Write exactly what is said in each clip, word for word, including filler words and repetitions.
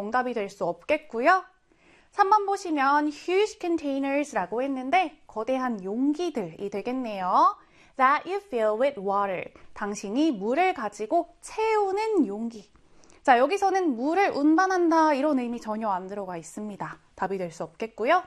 정답이 될 수 없겠고요. 삼 번 보시면 huge containers라고 했는데 거대한 용기들이 되겠네요. That you fill with water. 당신이 물을 가지고 채우는 용기. 자, 여기서는 물을 운반한다 이런 의미 전혀 안 들어가 있습니다. 답이 될 수 없겠고요.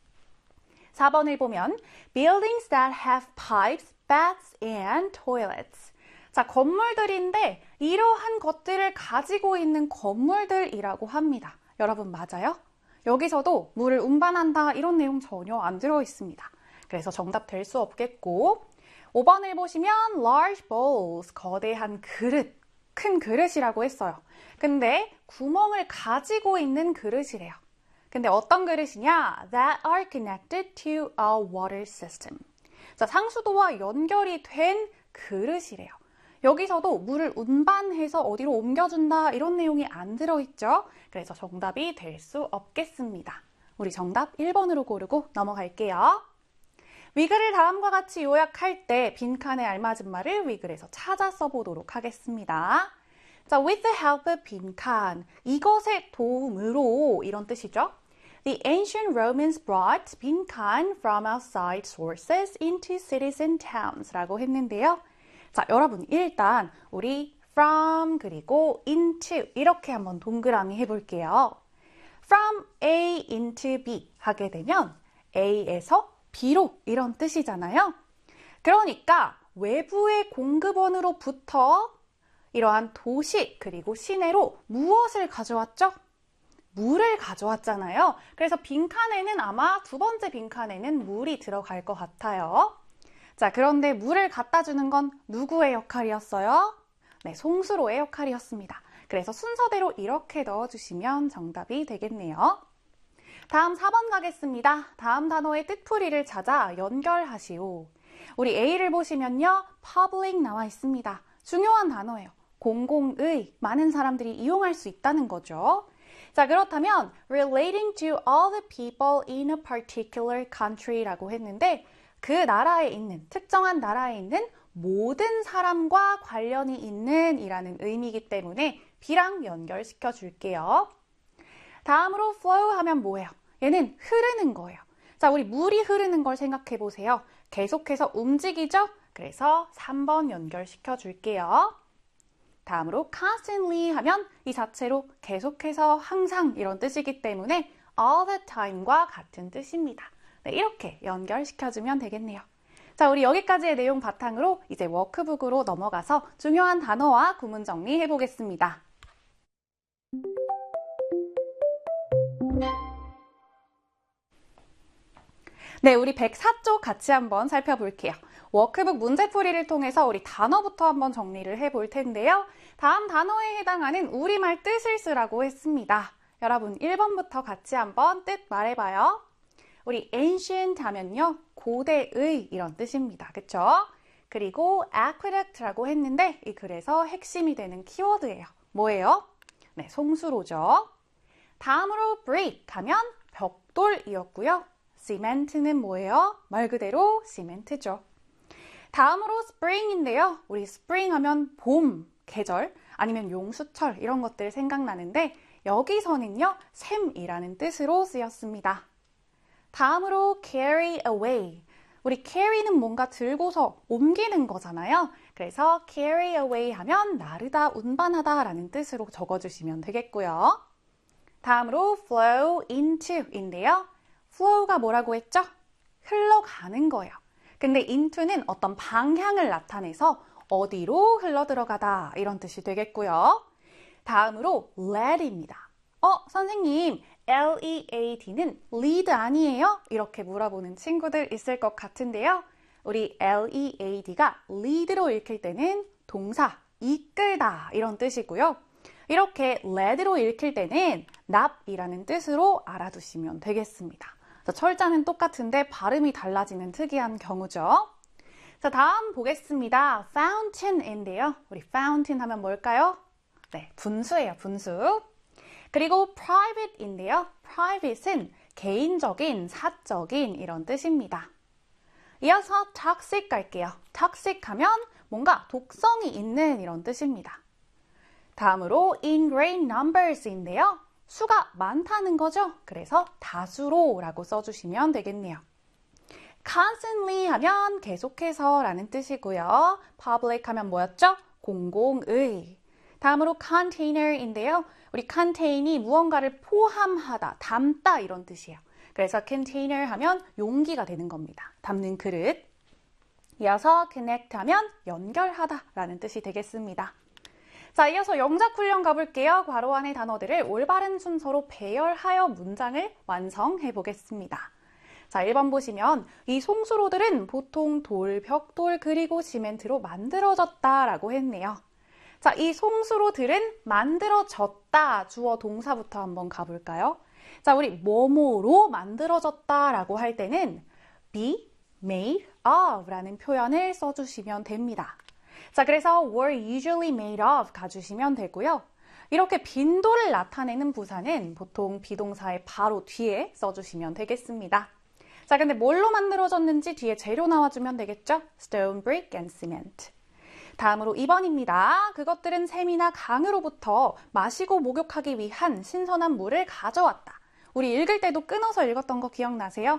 사 번을 보면 buildings that have pipes, baths, and toilets. 자, 건물들인데 이러한 것들을 가지고 있는 건물들이라고 합니다. 여러분 맞아요? 여기서도 물을 운반한다 이런 내용 전혀 안 들어 있습니다. 그래서 정답 될 수 없겠고 오 번을 보시면 large bowls, 거대한 그릇, 큰 그릇이라고 했어요. 근데 구멍을 가지고 있는 그릇이래요. 근데 어떤 그릇이냐? That are connected to a water system. 자, 상수도와 연결이 된 그릇이래요. 여기서도 물을 운반해서 어디로 옮겨준다 이런 내용이 안 들어있죠. 그래서 정답이 될 수 없겠습니다. 우리 정답 일 번으로 고르고 넘어갈게요. 위글을 다음과 같이 요약할 때 빈칸에 알맞은 말을 위글에서 찾아 써보도록 하겠습니다. 자, with the help of 빈칸, 이것의 도움으로 이런 뜻이죠. The ancient Romans brought 빈칸 from outside sources into cities and towns 라고 했는데요. 자, 여러분 일단 우리 from 그리고 into 이렇게 한번 동그라미 해볼게요. From A into B 하게 되면 A에서 B로 이런 뜻이잖아요. 그러니까 외부의 공급원으로부터 이러한 도시 그리고 시내로 무엇을 가져왔죠? 물을 가져왔잖아요. 그래서 빈칸에는 아마 두 번째 빈칸에는 물이 들어갈 것 같아요. 자, 그런데 물을 갖다 주는 건 누구의 역할이었어요? 네, 송수로의 역할이었습니다. 그래서 순서대로 이렇게 넣어주시면 정답이 되겠네요. 다음 사 번 가겠습니다. 다음 단어의 뜻풀이를 찾아 연결하시오. 우리 A를 보시면요. public 나와 있습니다. 중요한 단어예요. 공공의, 많은 사람들이 이용할 수 있다는 거죠. 자, 그렇다면 relating to all the people in a particular country라고 했는데 그 나라에 있는, 특정한 나라에 있는 모든 사람과 관련이 있는 이라는 의미이기 때문에 B랑 연결시켜 줄게요. 다음으로 flow 하면 뭐예요? 얘는 흐르는 거예요. 자, 우리 물이 흐르는 걸 생각해 보세요. 계속해서 움직이죠? 그래서 삼 번 연결시켜 줄게요. 다음으로 constantly 하면 이 자체로 계속해서 항상 이런 뜻이기 때문에 all the time과 같은 뜻입니다. 네, 이렇게 연결시켜주면 되겠네요. 자, 우리 여기까지의 내용 바탕으로 이제 워크북으로 넘어가서 중요한 단어와 구문 정리해 보겠습니다. 네, 우리 백사 쪽 같이 한번 살펴볼게요. 워크북 문제풀이를 통해서 우리 단어부터 한번 정리를 해볼 텐데요. 다음 단어에 해당하는 우리말 뜻을 쓰라고 했습니다. 여러분 일 번부터 같이 한번 뜻 말해봐요. 우리 ancient 하면요. 고대의 이런 뜻입니다. 그쵸? 그리고 aqueduct라고 했는데 이 글에서 핵심이 되는 키워드예요. 뭐예요? 네, 송수로죠. 다음으로 brick 하면 벽돌이었고요. cement는 뭐예요? 말 그대로 시멘트죠. 다음으로 spring인데요. 우리 spring 하면 봄, 계절, 아니면 용수철 이런 것들 생각나는데 여기서는요. 샘이라는 뜻으로 쓰였습니다. 다음으로 carry away. 우리 carry는 뭔가 들고서 옮기는 거잖아요. 그래서 carry away 하면 나르다, 운반하다 라는 뜻으로 적어주시면 되겠고요. 다음으로 flow into인데요. flow가 뭐라고 했죠? 흘러가는 거예요. 근데 into는 어떤 방향을 나타내서 어디로 흘러 들어가다 이런 뜻이 되겠고요. 다음으로 lead입니다. 어, 선생님, L-E-A-D는 lead 아니에요? 이렇게 물어보는 친구들 있을 것 같은데요. 우리 L-E-A-D가 lead로 읽힐 때는 동사, 이끌다 이런 뜻이고요. 이렇게 lead로 읽힐 때는 납이라는 뜻으로 알아두시면 되겠습니다. 자, 철자는 똑같은데 발음이 달라지는 특이한 경우죠. 자, 다음 보겠습니다. fountain인데요. 우리 fountain 하면 뭘까요? 네, 분수예요, 분수. 그리고 private인데요. private은 개인적인, 사적인 이런 뜻입니다. 이어서 toxic 갈게요. toxic 하면 뭔가 독성이 있는 이런 뜻입니다. 다음으로 in great numbers인데요. 수가 많다는 거죠. 그래서 다수로 라고 써주시면 되겠네요. constantly 하면 계속해서 라는 뜻이고요. public 하면 뭐였죠? 공공의. 다음으로 container인데요. 우리 contain이 무언가를 포함하다, 담다 이런 뜻이에요. 그래서 container 하면 용기가 되는 겁니다. 담는 그릇. 이어서 connect 하면 연결하다 라는 뜻이 되겠습니다. 자, 이어서 영작 훈련 가볼게요. 괄호 안의 단어들을 올바른 순서로 배열하여 문장을 완성해 보겠습니다. 자, 일 번 보시면 이 송수로들은 보통 돌, 벽돌, 그리고 시멘트로 만들어졌다라고 했네요. 자, 이 송수로들은 만들어졌다 주어 동사부터 한번 가볼까요? 자, 우리 뭐뭐로 만들어졌다라고 할 때는 be made of 라는 표현을 써주시면 됩니다. 자, 그래서 were usually made of 가주시면 되고요. 이렇게 빈도를 나타내는 부사는 보통 비동사의 바로 뒤에 써주시면 되겠습니다. 자, 근데 뭘로 만들어졌는지 뒤에 재료 나와주면 되겠죠? stone, brick, and cement. 다음으로 이 번입니다. 그것들은 샘이나 강으로부터 마시고 목욕하기 위한 신선한 물을 가져왔다. 우리 읽을 때도 끊어서 읽었던 거 기억나세요?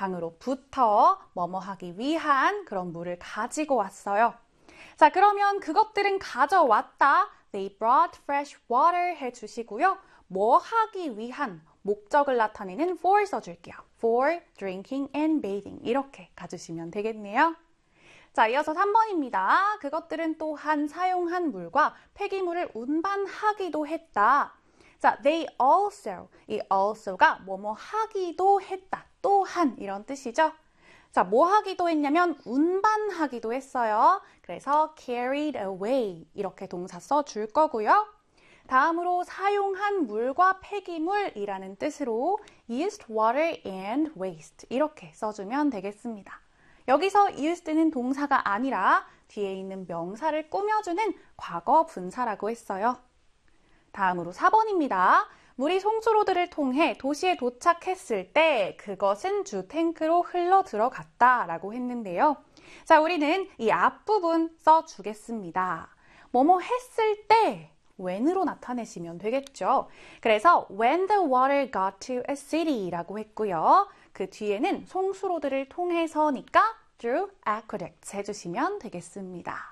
강으로부터 뭐뭐 하기 위한 그런 물을 가지고 왔어요. 자, 그러면 그것들은 가져왔다. They brought fresh water 해주시고요. 뭐 하기 위한 목적을 나타내는 for 써줄게요. For drinking and bathing 이렇게 가주시면 되겠네요. 자, 이어서 삼 번입니다. 그것들은 또한 사용한 물과 폐기물을 운반하기도 했다. 자, they also, 이 also가 뭐뭐 하기도 했다. 또한 이런 뜻이죠. 자, 뭐 하기도 했냐면 운반하기도 했어요. 그래서 carried away 이렇게 동사 써줄 거고요. 다음으로 사용한 물과 폐기물이라는 뜻으로 used water and waste 이렇게 써주면 되겠습니다. 여기서 used는 동사가 아니라 뒤에 있는 명사를 꾸며주는 과거 분사라고 했어요. 다음으로 사 번입니다. 물이 송수로들을 통해 도시에 도착했을 때 그것은 주 탱크로 흘러 들어갔다 라고 했는데요. 자, 우리는 이 앞부분 써주겠습니다. 뭐뭐 했을 때 when으로 나타내시면 되겠죠. 그래서 when the water got to a city 라고 했고요. 그 뒤에는 송수로들을 통해서니까 through aqueducts 해주시면 되겠습니다.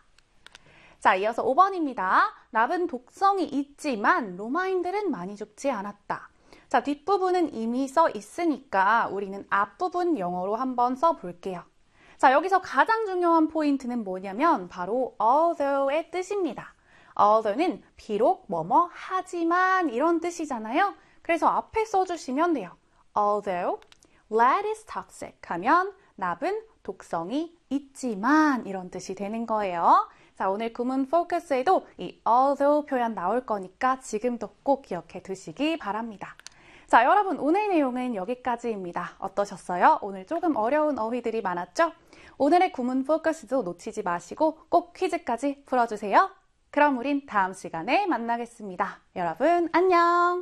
자, 이어서 오 번입니다. 납은 독성이 있지만 로마인들은 많이 죽지 않았다. 자, 뒷부분은 이미 써 있으니까 우리는 앞부분 영어로 한번 써볼게요. 자, 여기서 가장 중요한 포인트는 뭐냐면 바로 although의 뜻입니다. although는 비록 뭐뭐 하지만 이런 뜻이잖아요. 그래서 앞에 써주시면 돼요. Although lead is toxic 하면 납은 독성이 있지만 이런 뜻이 되는 거예요. 자, 오늘 구문 포커스에도 이 although 표현 나올 거니까 지금도 꼭 기억해 두시기 바랍니다. 자, 여러분 오늘 내용은 여기까지입니다. 어떠셨어요? 오늘 조금 어려운 어휘들이 많았죠? 오늘의 구문 포커스도 놓치지 마시고 꼭 퀴즈까지 풀어주세요. 그럼 우린 다음 시간에 만나겠습니다. 여러분 안녕!